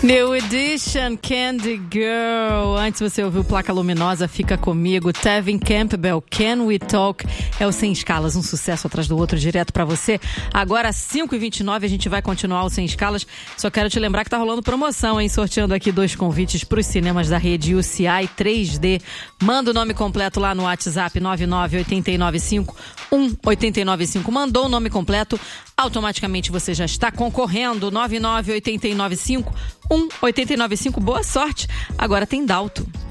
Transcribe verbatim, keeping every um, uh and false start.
New Edition, Candy Girl. Antes você ouviu Placa Luminosa, Fica Comigo, Tevin Campbell, Can We Talk. É o Sem Escalas, um sucesso atrás do outro, direto pra você. Agora, às cinco e vinte e nove, a gente vai continuar o Sem Escalas. Só quero te lembrar que tá rolando promoção, hein? Sorteando aqui dois convites pros cinemas da rede U C I três D. Manda o nome completo lá no WhatsApp nove nove oito nove cinco um oito nove cinco. Mandou o nome completo, automaticamente você já está concorrendo. Nove nove oito nove cinco um oito nove cinco. Boa sorte. Agora tem Dalto.